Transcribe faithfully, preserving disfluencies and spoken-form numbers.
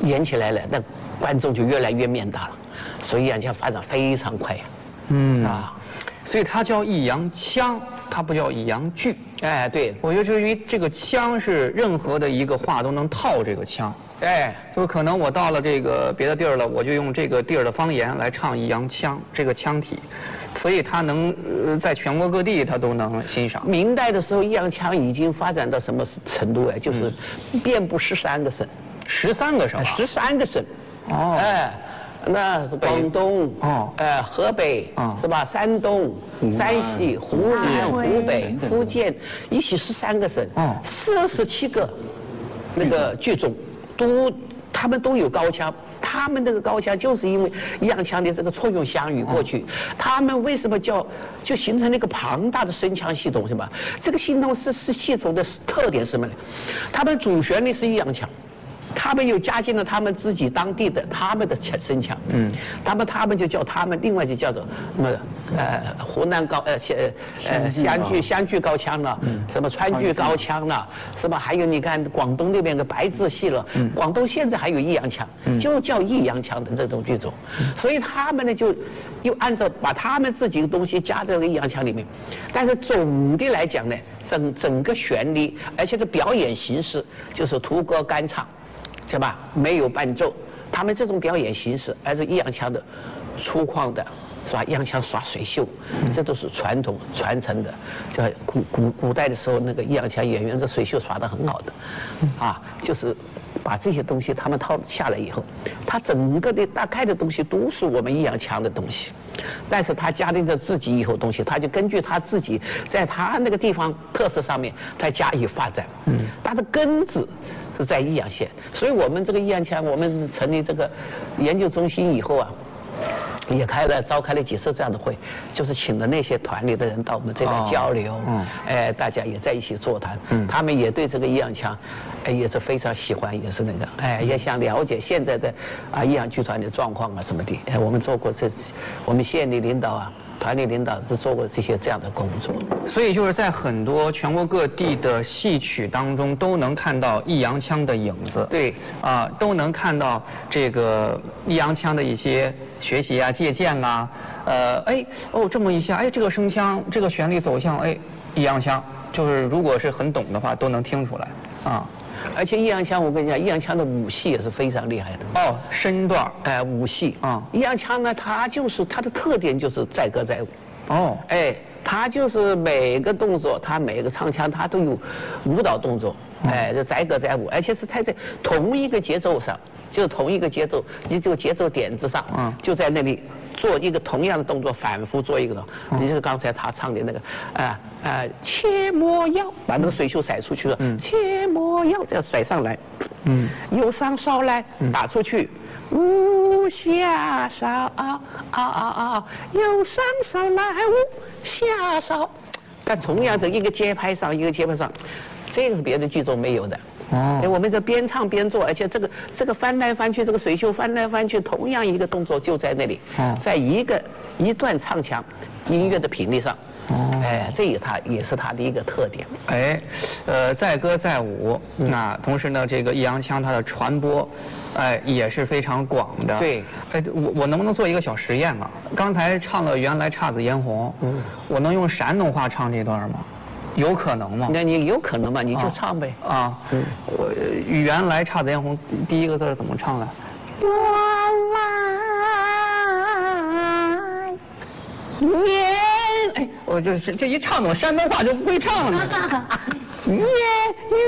演起来了，那观众就越来越面大了，所以易烊千发展非常快呀。 嗯啊， 所以它叫易烊腔，它不叫易烊剧。 哎，对， 我觉得就是因为这个腔是任何的一个话都能套这个腔。 哎， 就是可能我到了这个别的地儿了，我就用这个地儿的方言来唱易烊腔这个腔体，所以它能呃在全国各地它都能欣赏。 明代的时候，易烊腔已经发展到什么程度哎？就是遍布十三个省， 十三个省啊， 十三个省。 哦， 哎。那是广东， 哦， 呃，河北， 哦， 是吧？山东、山西、湖南、湖北、福建，一起十三个省， 哦， 四十七个那个剧种，都他们都有高腔。他们那个高腔就是因为易烊腔的这个错用湘语过去，他们为什么叫就形成了一个庞大的声腔系统，是吧？这个系统是是系统的特点是什么呢？他们主旋律是易烊腔。他们又加进了他们自己当地的他们的声腔，嗯，他们他们就叫他们，另外就叫做什么呃湖南高呃呃湘剧湘剧高腔了，嗯，什么川剧高腔了，是吧？还有你看广东那边的白字戏了，嗯，广东现在还有易烊腔，嗯，就叫易烊腔的这种剧种，所以他们呢就又按照把他们自己的东西加在这个易烊腔里面，但是总的来讲呢，整整个旋律，而且是表演形式就是徒歌干唱。是吧？没有伴奏，他们这种表演形式，还是易烊腔的粗犷的，是吧？易烊腔耍水袖，这都是传统传承的。就古古古代的时候，那个易烊腔演员的水袖耍得很好的，啊，就是把这些东西他们套下来以后，他整个的大概的东西都是我们易烊腔的东西，但是他加进了自己以后东西，他就根据他自己在他那个地方特色上面，再加以发展。嗯，它的根子。是在易阳县，所以我们这个易阳腔，我们成立这个研究中心以后啊，也开了召开了几次这样的会，就是请了那些团里的人到我们这来交流，哦嗯，哎，大家也在一起座谈，嗯，他们也对这个易阳腔，哎，也是非常喜欢，也是那个，哎，也想了解现在的啊易阳剧团的状况啊什么的，哎，我们做过这，我们县里领导啊。团里领导是做过这些这样的工作， 所以就是在很多全国各地的戏曲当中都能看到易烊腔的影子。 对， 啊，都能看到这个易烊腔的一些学习啊、借鉴啊。呃，哎，哦，这么一下，哎，这个声腔、这个旋律走向，哎，易烊腔，就是如果是很懂的话，都能听出来啊。 而且易烊腔，我跟你讲，易烊腔的武戏也是非常厉害的。 哦，身段， 哎、呃，武戏啊。 易烊腔呢，它就是它的特点就是载歌载舞。 哦， 哎，它就是每个动作，它每个唱腔，它都有舞蹈动作。哎，就载歌载舞，而且是在在同一个节奏上，就是同一个节奏，你这个节奏点子上，嗯，就在那里。做一个同样的动作，反复做一个，嗯、你就是刚才他唱的那个，啊、呃、啊，切莫要把那个水袖甩出去了，嗯，切莫要这样甩上来，嗯，右上梢来打出去，无下梢啊啊啊啊，右上梢来无下梢，但同样的一个节拍上一个节拍上，这个是别的剧种没有的。哦，我们这边唱边做，而且这个这个翻来翻去，这个水袖翻来翻去，同样一个动作就在那里，哦，在一个一段唱腔音乐的频率上，哦，哎，这也它也是它的一个特点。 哎，呃，载歌载舞，嗯、那同时呢，这个易烊腔它的传播，哎，也是非常广的。 对， 哎，我我能不能做一个小实验啊？刚才唱了原来姹紫嫣红，嗯，我能用山东话唱这段吗？有可能吗？ 那你有可能吗？你就唱呗。 啊，啊嗯，我原来姹紫嫣红第一个字怎么唱来？ 我来年， 哎，我就是这一唱，怎么山东话就不会唱了？ 年。